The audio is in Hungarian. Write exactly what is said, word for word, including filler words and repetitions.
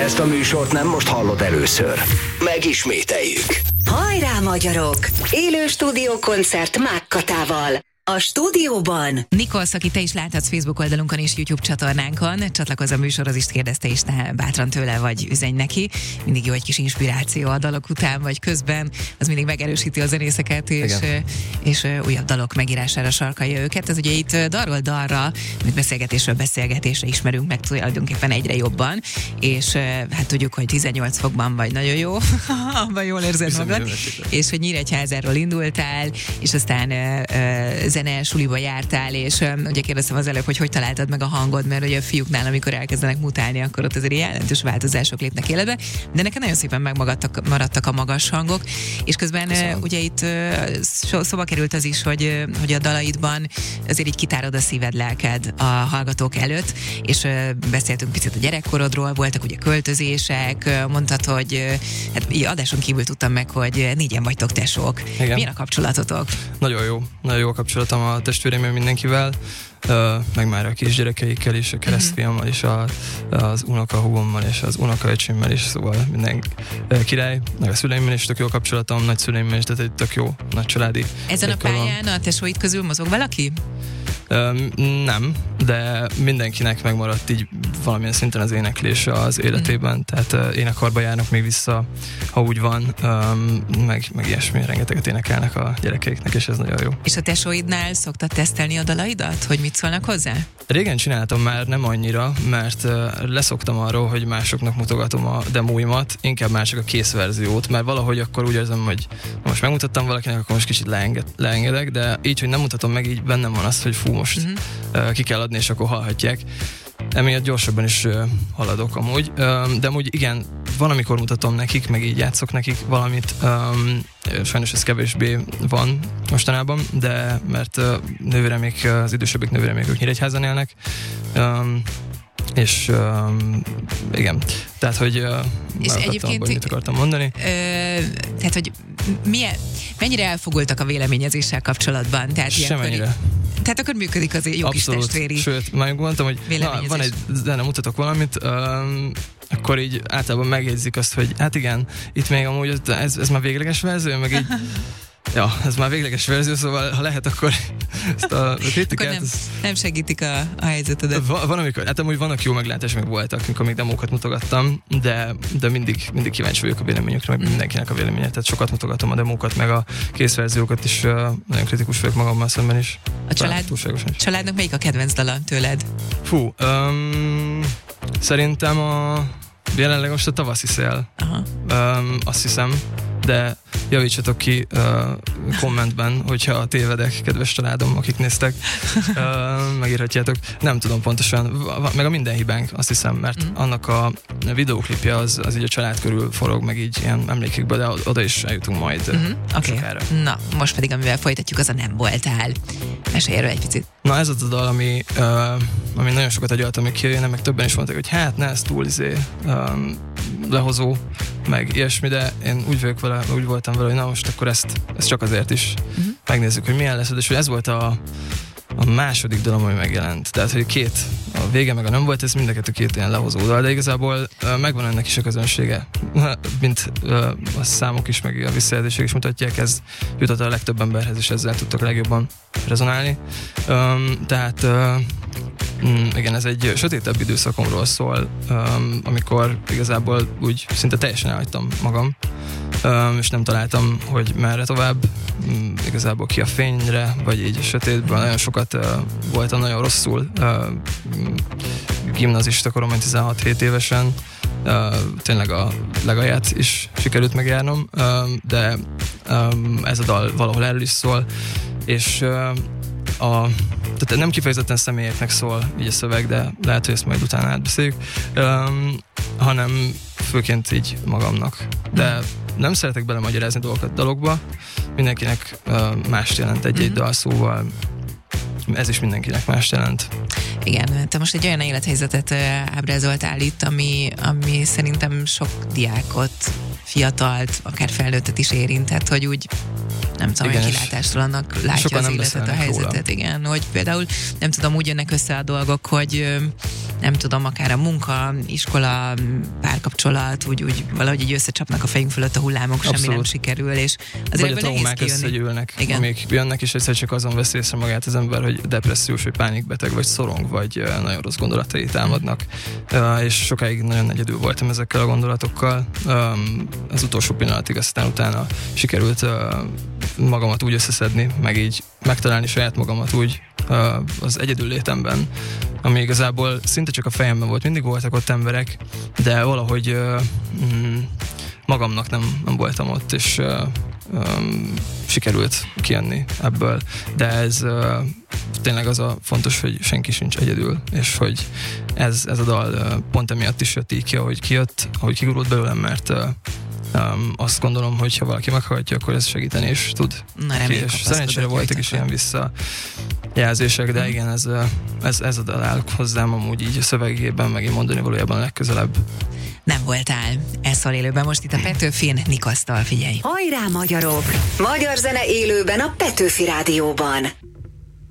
Ezt a műsort nem most hallod először. Megismételjük. Hajrá, magyarok! Élő stúdiókoncert Mákkatával. A stúdióban Nikolsz, aki te is láthatsz Facebook oldalunkon és YouTube csatornánkon, csatlakozz a műsorhoz is, kérdezte is te bátran tőle, vagy üzenj neki. Mindig jó egy kis inspiráció a dalok után, vagy közben, az mindig megerősíti a zenészeket, és, és, és újabb dalok megírására sarkalja őket. Ez ugye itt dalról dalra, mint beszélgetésről beszélgetésre ismerünk meg tulajdonképpen egyre jobban, és hát tudjuk, hogy tizennyolc fokban vagy nagyon jó, abban jól érzed magad, és hogy Nyíregyházáról indultál, és aztán uh, zene suliba jártál, és um, ugye kérdeztem az előbb, hogy hogy találtad meg a hangod, mert ugye a fiúknál, amikor elkezdenek mutálni, akkor ott azért jelentős változások lépnek életbe, de neked nagyon szépen megmaradtak maradtak a magas hangok, és közben uh, ugye itt uh, szóba került az is, hogy, uh, hogy a dalaidban azért így kitárod a szíved, lelked a hallgatók előtt, és uh, beszéltünk picit a gyerekkorodról, voltak ugye költözések, uh, mondtad, hogy uh, hát így adáson kívül tudtam meg, hogy négyen vagytok tesók. Igen. Milyen a kapcsolatotok? Nagyon jó, nagyon jó a kapcsolatom a testvéreimmel, mindenkivel, uh, meg már a kisgyerekeikkel is, a keresztfiammal is, a, az unokahúgommal és az unokaöcsémmel is, szóval minden uh, király, meg a szüleimmel is tök jó a kapcsolatom, nagyszüleimmel is, tehát egy tök jó, nagy családi. Ezen a pályán a tesóid közül mozog valaki? Um, nem, de mindenkinek megmaradt így valamilyen szinten az éneklése az életében, mm. tehát uh, énekarba járnak még vissza, ha úgy van, um, meg, meg ilyesmi, rengeteget énekelnek a gyerekeiknek, és ez nagyon jó. És a tesóidnál szoktad tesztelni a dalaidat, hogy mit szólnak hozzá? Régen csináltam már, nem annyira, mert uh, leszoktam arról, hogy másoknak mutogatom a demóimat, inkább már csak a kész verziót, mert valahogy akkor úgy érzem, hogy most megmutattam valakinek, akkor most kicsit leenged, leengedek, de így, hogy nem mutatom meg, így bennem van az, hogy fú, most uh-huh. uh, ki kell adni, és akkor hallhatják. Emiatt gyorsabban is uh, haladok amúgy, um, de amúgy igen, van, amikor mutatom nekik, meg így játszok nekik valamit, um, sajnos ez kevésbé van mostanában, de mert uh, nővéremék, az idősebbek nővéremék, ők Nyíregyházan élnek, um, és um, igen, tehát, hogy uh, és egyébként abban, mit akartam mondani. Ö, tehát, hogy milyen, mennyire elfogultak a véleményezéssel kapcsolatban? Tehát Semennyire. Tehát akkor működik az jó kis testvéri. Sőt, már mondtam, hogy na, van egy zene, mutatok valamit, um, akkor így általában megjegyzik azt, hogy hát igen, itt még amúgy ez, ez már végleges verzió, meg így ja, ez már végleges verzió, szóval ha lehet, akkor ezt a kritikát... Akkor nem, nem segítik a, a helyzetedet. Van, van amikor, hát amúgy vannak jó meglátások, meg voltak, amikor még demókat mutogattam, de, de mindig, mindig kíváncsi vagyok a véleményükre, meg mindenkinek a véleménye, tehát sokat mutogatom a demókat, meg a készverziókat is, uh, nagyon kritikus vagyok magammal szemben is. A család, családnak melyik a kedvenc dala tőled? Fú, um, szerintem a jelenleg most a tavaszi szél. Aha. Um, azt hiszem, de javítsatok ki uh, kommentben, hogyha tévedek, kedves családom, akik néztek, uh, megírhatjátok. Nem tudom pontosan, meg a Minden hibánk, azt hiszem, mert mm. annak a videóklipje az, az így a család körül forog, meg így ilyen emlékekbe, de oda is eljutunk majd mm-hmm. okay. sokára. Na, most pedig amivel folytatjuk, az a Nem voltál. Mesélj erről egy picit. Na, ez az a dal, ami, uh, ami nagyon sokat agyaltam, hogy kijönne, meg többen is mondták, hogy hát ne, ez túl izé, um, lehozó, meg ilyesmi, de én úgy vagyok vele, úgy voltam vele, hogy na most akkor ezt, ezt csak azért is uh-huh. megnézzük, hogy milyen lesz, és hogy ez volt a, a második dalom, ami megjelent. Tehát, hogy két, a vége meg a Nem volt, ez mind a kettő két ilyen lehozó dal, de igazából uh, megvan ennek is a közönsége. Mint uh, a számok is, meg a visszajelzések is mutatják, ez jutott a legtöbb emberhez, és ezzel tudtak legjobban rezonálni. Um, tehát uh, Mm, igen, ez egy sötétebb időszakomról szól, um, amikor igazából úgy szinte teljesen elhagytam magam, um, és nem találtam, hogy merre tovább, um, igazából ki a fényre, vagy így a sötétben. Nagyon sokat uh, voltam nagyon rosszul, uh, gimnazista koromban, tizenhat-hét évesen, uh, tényleg a legalját is sikerült megjárnom, um, de um, ez a dal valahol erről is szól, és uh, a tehát nem kifejezetten személyeknek szól így a szöveg, de lehet, hogy ezt majd utána átbeszéljük, um, hanem főként így magamnak. De nem szeretek belemagyarázni dolgokat dalokba, mindenkinek uh, mást jelent egy-egy mm-hmm. dal, szóval ez is mindenkinek mást jelent. Igen, te most egy olyan élethelyzetet ábrázoltál itt, ami, ami szerintem sok diákot fiatalt, akár felnőttet is érintett, hogy úgy nem tudom, hogy kilátásról annak látja az életet, a helyzetet, róla. Igen, hogy például nem tudom, úgy jönnek össze a dolgok, hogy nem tudom, akár a munka, iskola, párkapcsolat, úgy, úgy valahogy így összecsapnak a fejünk fölött a hullámok, Abszolút. Semmi nem sikerül, és azért vagy a traumák összegyűlnek, amik jönnek, és egyszer csak azon vesz észre magát az ember, hogy depressziós, vagy pánikbeteg, vagy szorong, vagy nagyon rossz gondolatai támadnak. Mm. És sokáig nagyon egyedül voltam ezekkel a gondolatokkal. Az utolsó pillanatig, aztán utána sikerült magamat úgy összeszedni, meg így megtalálni saját magamat úgy az egyedül létemben, ami igazából szinte csak a fejemben volt. Mindig voltak ott emberek, de valahogy mm, magamnak nem, nem voltam ott, és uh, um, sikerült kijönni ebből. De ez uh, tényleg az a fontos, hogy senki sincs egyedül, és hogy ez, ez a dal uh, pont emiatt is jött így ki, ahogy kijött, ahogy kigurult belőlem, mert uh, Um, azt gondolom, hogy ha valaki meghallgatja, akkor ez segíteni is tud. Na, reméljük, és szerencsére voltak is ilyen visszajelzések, de igen, ez, ez, ez a dal áll hozzám amúgy így a szövegében, meg így mondani valójában legközelebb. Nem voltál. Ez szól élőben most itt a Petőfin, Nikasztal, figyelj. Hajrá magyarok! Magyar zene élőben a Petőfi Rádióban.